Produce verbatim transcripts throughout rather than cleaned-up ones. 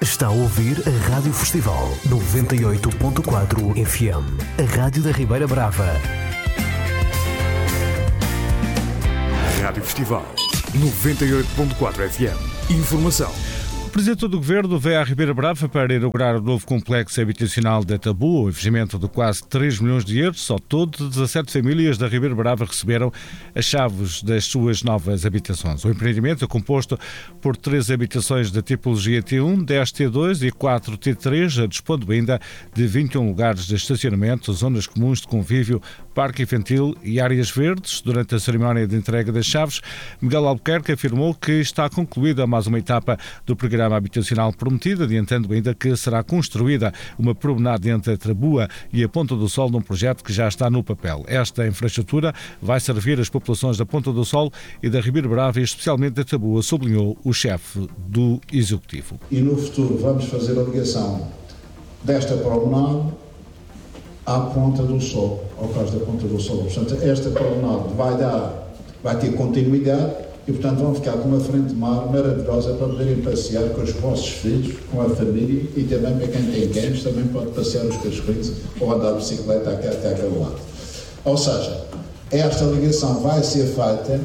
Está a ouvir a Rádio Festival noventa e oito ponto quatro F M, a Rádio da Ribeira Brava. Rádio Festival noventa e oito ponto quatro F M. Informação. O Presidente do Governo veio à Ribeira Brava para inaugurar o novo complexo habitacional de Taboa, um investimento de quase três milhões de euros. Ao todo, dezassete famílias da Ribeira Brava receberam as chaves das suas novas habitações. O empreendimento é composto por três habitações da tipologia T um, dez T dois e quatro T três, dispondo ainda de vinte e um lugares de estacionamento, zonas comuns de convívio, parque infantil e áreas verdes. Durante a cerimónia de entrega das chaves, Miguel Albuquerque afirmou que está concluída mais uma etapa do programa habitacional prometido, adiantando ainda que será construída uma promenade entre a Taboa e a Ponta do Sol num projeto que já está no papel. Esta infraestrutura vai servir as populações da Ponta do Sol e da Ribeira Brava e especialmente da Taboa, sublinhou o chefe do Executivo. E no futuro vamos fazer a ligação desta promenade à Ponta do Sol, ao caso da Ponta do Sol. Portanto, esta promenade vai dar, vai ter continuidade e, portanto, vão ficar com uma frente de mar maravilhosa para poderem passear com os vossos filhos, com a família, e também para quem tem cães, também pode passear os cachorrinhos ou andar de bicicleta até, até aquele lado. Ou seja, esta ligação vai ser feita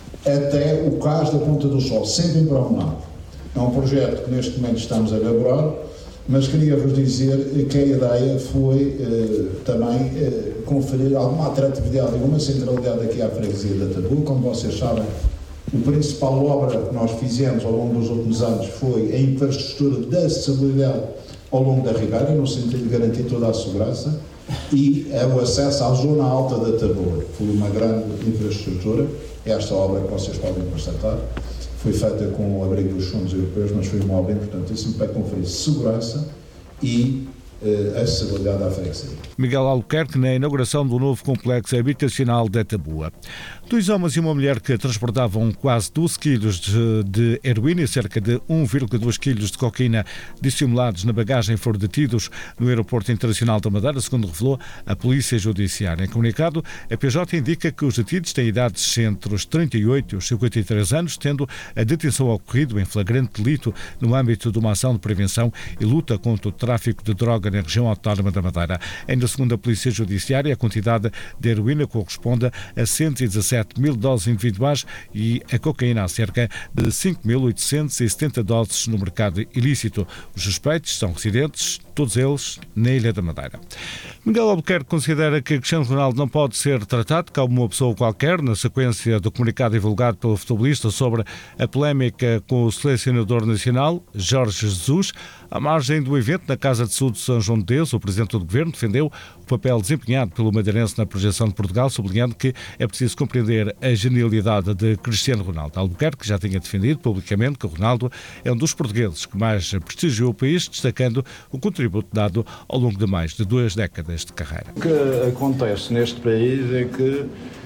até o cais da Ponta do Sol, sempre em promenade. É um projeto que neste momento estamos a elaborar, mas queria-vos dizer que a ideia foi eh, também eh, conferir alguma atratividade, alguma centralidade aqui à freguesia da Taboa. Como vocês sabem, a principal obra que nós fizemos ao longo dos últimos anos foi a infraestrutura da acessibilidade ao longo da Ribeira, no sentido de garantir toda a segurança, e o acesso à zona alta da Taboa. Foi uma grande infraestrutura. Esta obra que vocês podem constatar foi feita com o abrigo dos fundos europeus, mas foi uma obra importantíssima para conferir segurança e uh, acessibilidade à freguesia. Miguel Albuquerque na inauguração do novo complexo habitacional da Taboa. Dois homens e uma mulher que transportavam quase doze quilos de, de heroína e cerca de um vírgula dois quilos de cocaína dissimulados na bagagem foram detidos no Aeroporto Internacional da Madeira, segundo revelou a Polícia Judiciária. Em comunicado, a P J indica que os detidos têm idades entre os trinta e oito e os cinquenta e três anos, tendo a detenção ocorrido em flagrante delito no âmbito de uma ação de prevenção e luta contra o tráfico de droga na região autónoma da Madeira. Ainda segundo a Polícia Judiciária, a quantidade de heroína corresponde a cento e dezassete mil doses individuais e a cocaína a cerca de cinco mil oitocentas e setenta doses no mercado ilícito. Os suspeitos são residentes, todos eles na Ilha da Madeira. Miguel Albuquerque considera que Cristiano Ronaldo não pode ser tratado como uma pessoa qualquer, na sequência do comunicado divulgado pelo futebolista sobre a polémica com o selecionador nacional, Jorge Jesus. À margem do evento na Casa de Saúde de São João de Deus, o Presidente do Governo defendeu o papel desempenhado pelo madeirense na projeção de Portugal, sublinhando que é preciso compreender a genialidade de Cristiano Ronaldo. Albuquerque já tinha defendido publicamente que Ronaldo é um dos portugueses que mais prestigiou o país, destacando o contributo dado ao longo de mais de duas décadas de carreira. O que acontece neste país é que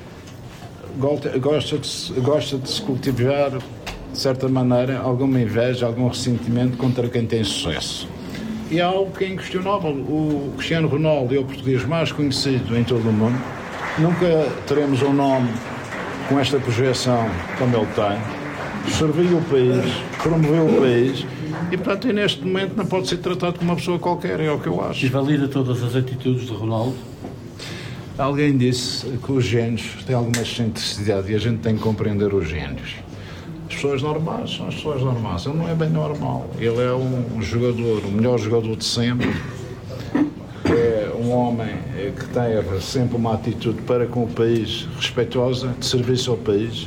gosta de se, gosta de se cultivar, de certa maneira, alguma inveja, algum ressentimento contra quem tem sucesso. E há algo que é inquestionável. O Cristiano Ronaldo é o português mais conhecido em todo o mundo. Nunca teremos um nome com esta projeção como ele tem. Serviu o país, promoveu o país e, portanto, neste momento não pode ser tratado como uma pessoa qualquer, é o que eu acho. E valida todas as atitudes de Ronaldo? Alguém disse que os génios têm alguma excentricidade e a gente tem que compreender os génios. As pessoas normais são as pessoas normais. Ele não é bem normal. Ele é um jogador, o melhor jogador de sempre. É um homem que tem sempre uma atitude para com o país respeitosa, de serviço ao país.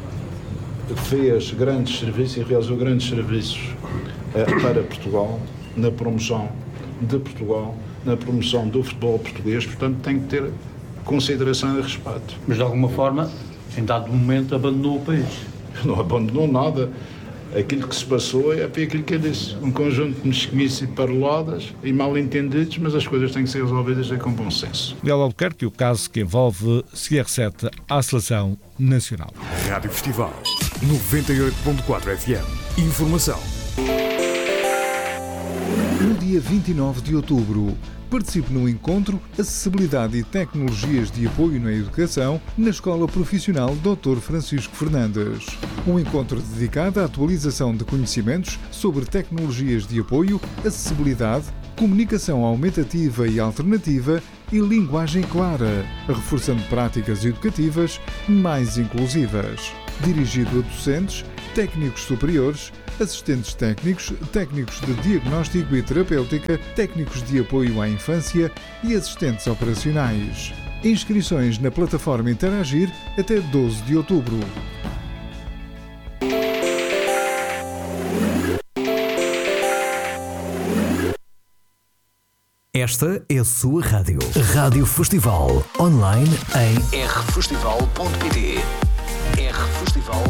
Fez grandes serviços e realizou grandes serviços para Portugal, na promoção de Portugal, na promoção do futebol português. Portanto, tem que ter consideração e respeito. Mas, de alguma forma, em dado momento, abandonou o país. Não abandonou nada. Aquilo que se passou é aquilo que eu disse. Um conjunto de mesquinices e paroladas e mal entendidos, mas as coisas têm que ser resolvidas com bom senso. Miguel Albuquerque, o caso que envolve C R sete à Seleção Nacional. Rádio Festival noventa e oito ponto quatro F M. Informação. Um dia dia vinte e nove de outubro. Participe no encontro Acessibilidade e Tecnologias de Apoio na Educação na Escola Profissional doutor Francisco Fernandes. Um encontro dedicado à atualização de conhecimentos sobre tecnologias de apoio, acessibilidade, comunicação aumentativa e alternativa e linguagem clara, reforçando práticas educativas mais inclusivas. Dirigido a docentes, técnicos superiores, assistentes técnicos, técnicos de diagnóstico e terapêutica, técnicos de apoio à infância e assistentes operacionais. Inscrições na plataforma Interagir até doze de outubro. Esta é a sua rádio. Rádio Festival. Online em r festival ponto p t. r festival